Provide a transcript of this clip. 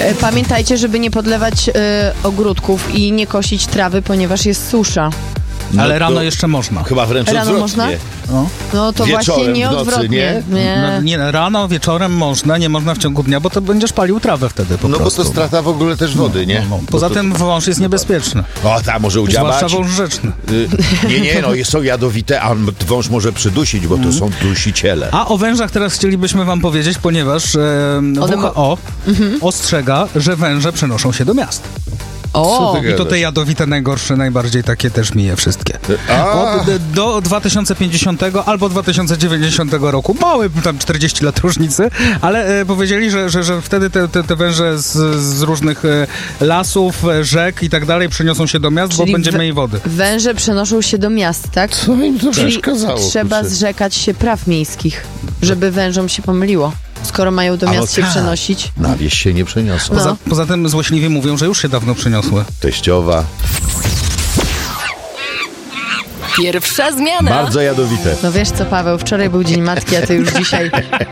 Pamiętajcie, żeby nie podlewać ogródków i nie kosić trawy, ponieważ jest susza. Ale rano jeszcze można. Chyba wręcz Rano odwrotnie. można? No. No to Wieczorem, właśnie nie w nocy, odwrotnie. Nie, rano, wieczorem można, nie można w ciągu dnia, bo to będziesz palił trawę wtedy po No bo prostu. to strata w ogóle też wody, nie? Poza Bo to- tym wąż jest niebezpieczny. O, tam może udziałać. Zwłaszcza wąż rzeczny. Są jadowite, a wąż może przydusić, bo to są dusiciele. A o wężach teraz chcielibyśmy wam powiedzieć, ponieważ WHO ostrzega, że węże przenoszą się do miast. O, ty I to te jadowite, najgorsze, najbardziej takie też mije wszystkie. Do 2050 albo 2090 roku, mały tam 40 lat różnicy, ale powiedzieli, że wtedy te węże z różnych lasów, rzek i tak dalej przeniosą się do miast, Czyli bo będzie mniej wody. Węże przenoszą się do miast, tak? Co im to Czyli przeszkadzało? trzeba kurczę? zrzekać się praw miejskich, żeby wężom się pomyliło. Skoro mają do A no miast się tak. przenosić. Na wieś się nie przeniosą. No. Poza tym złośliwi mówią, że już się dawno przeniosły. Teściowa. Pierwsza zmiana. Bardzo jadowite. No wiesz co, Paweł, wczoraj był Dzień Matki, a ty już dzisiaj